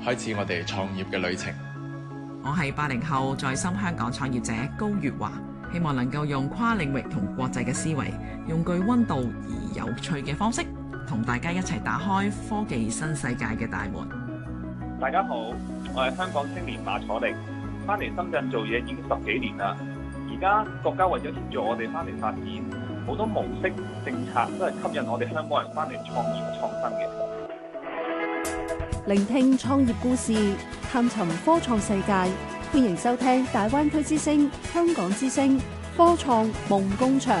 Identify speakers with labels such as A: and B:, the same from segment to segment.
A: 開始我哋創業嘅旅程。
B: 我係80後在深香港創業者高月華，希望能夠用跨領域同國際嘅思維，用具溫度而有趣嘅方式，同大家一齊打開科技新世界嘅大門。
C: 大家好，我係香港青年馬楚力，翻嚟深圳做嘢已經10幾年啦。而家國家為咗協助我哋翻嚟發展，好多模式政策都係吸引我哋香港人翻嚟創業創新嘅。
D: 聆聽創業故事，探尋科創世界，歡迎收聽大灣區之聲、香港之聲科創夢工場。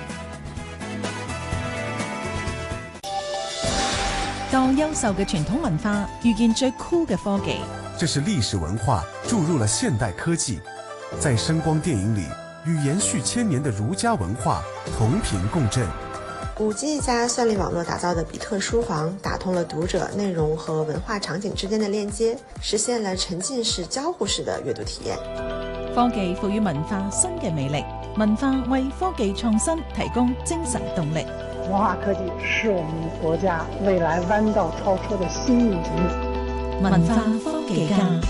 E: 當優秀嘅傳統文化遇見最酷嘅科技，
F: 這是歷史文化注入了現代科技，在聲光電影裏與延續千年的儒家文化同頻共振。
G: 5G 加算力網絡打造的比特書房，打通了讀者內容和文化場景之間的鏈接，實現了沉浸式交互式的閱讀體驗。
E: 科技賦予文化新嘅魅力，文化為科技創新提供精神動力。
H: 文化科技是我們國家未來彎道超車的新引擎。
E: 文化科技家。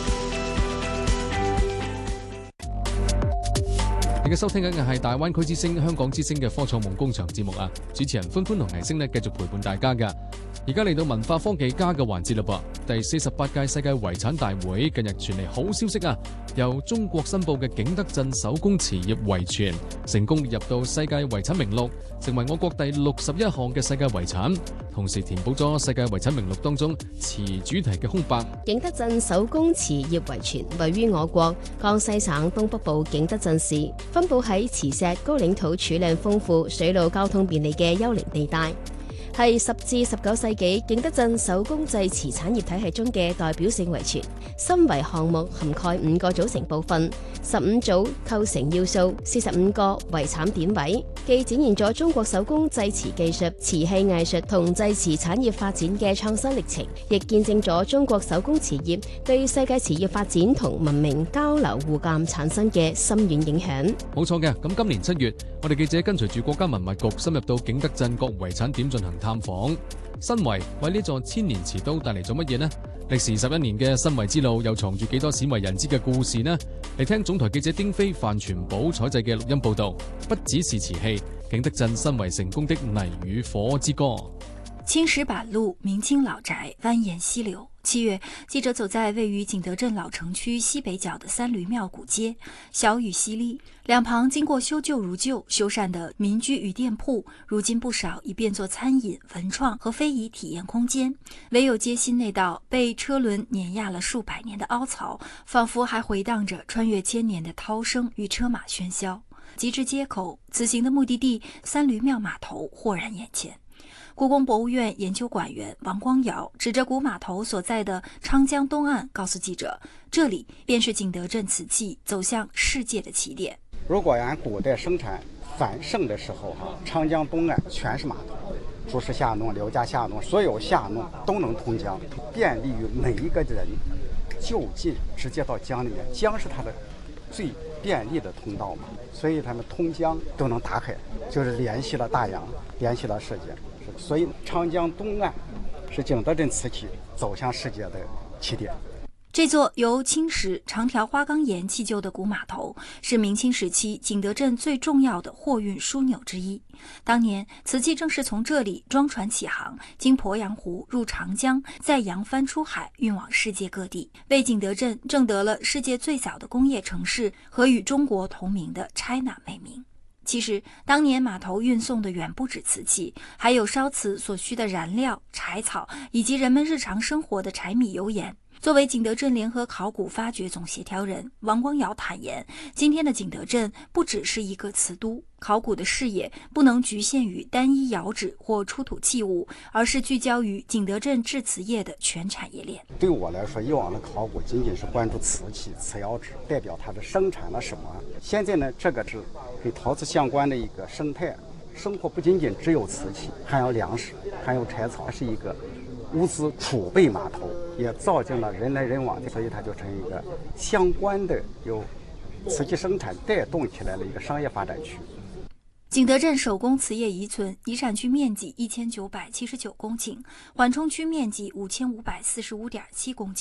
I: 而家收聽緊嘅係大灣區之聲、香港之聲嘅科創夢工場節目啊！主持人歡歡同藝星呢繼續陪伴大家噶。而家嚟到文化科技家嘅環節啦噃，第48屆世界遺產大會近日傳嚟好消息啊！由中國申報嘅景德鎮手工瓷業遺存成功列入到世界遺產名錄，成為我國第61項嘅世界遺產，同時填補咗世界遺產名錄當中瓷主題嘅空白。
J: 景德鎮手工瓷業遺存位於我國江西省東北部景德鎮市，分佈喺磁石高嶺土儲量豐富、水路交通便利嘅幽靈地帶，係10至19世紀景德鎮手工製瓷產業體系中嘅代表性遺存。申遺項目涵蓋5個組成部分，15組構成要素，45個遺產典位，既展現咗中國手工製瓷技術、瓷器藝術同製瓷產業發展嘅創新歷程，亦見證咗中國手工瓷業對世界瓷業發展同文明交流互鑒產生嘅深遠影響。
I: 冇錯嘅，咁今年7月，我哋記者跟隨住國家文物局深入到景德鎮各遺產點進行探訪。申遺為呢座千年瓷都帶嚟咗乜嘢呢？歷時11年嘅申遺之路又藏住幾多鮮為人知嘅故事呢？嚟聽總台記者丁飛、范全寶採製嘅錄音報道，不只是瓷器，景德鎮申遺成功的泥與火之歌。
K: 青石板路，明清老宅蜿蜒溪流。7月，記者走在位於景德鎮老城區西北角的三閭廟古街，小雨淅瀝，兩旁經過修舊如舊、修繕的民居與店鋪，如今不少已變作餐飲、文創和非遺體驗空間。唯有街心那道被車輪碾壓了數百年的凹槽，仿佛還回蕩着穿越千年的濤聲與車馬喧囂。及至街口，此行的目的地三閭廟碼頭豁然眼前。故宮博物院研究館員王光堯指着古碼頭所在的昌江東岸，告訴記者，這裡便是景德鎮瓷器走向世界的起點。
L: 如果按古代生產繁盛的時候，昌江東岸全是碼頭，朱氏下弄、劉家下弄，所有下弄都能通江，便利於每一個人就近直接到江裡面。江是它的最便利的通道嘛，所以他們通江都能打開，就是聯繫了大洋，聯繫了世界。所以昌江東岸是景德鎮瓷器走向世界的起點。
K: 這座由青石、長條花崗岩砌就的古碼頭，是明清時期景德鎮最重要的貨運樞紐之一。當年瓷器正是從這裡裝船起航，經鄱陽湖入長江，再揚帆出海，運往世界各地，為景德鎮爭得了世界最早的工業城市和與中國同名的 China 美名。其實當年碼頭運送的遠不止瓷器，還有燒瓷所需的燃料、柴草，以及人們日常生活的柴米油鹽。作為景德鎮聯合考古發掘總協調人，王光堯坦言，今天的景德鎮不只是一個瓷都，考古的視野不能局限於單一窯址或出土器物，而是聚焦於景德鎮製瓷業的全產業鏈。
L: 對我來說，以往的考古僅僅是關注瓷器、瓷窯址，代表它的生產了什麼。現在呢，這個是跟陶瓷相關的一個生態生活，不僅僅只有瓷器，還有糧食，還有柴草，是一個物資儲備碼頭，也造就了人來人往，所以它就成一個相關的由瓷器生產帶動起來的一個商業發展區。
K: 景德鎮手工瓷業遺存遺產區面積1979公頃，緩衝區面積5545.7公頃。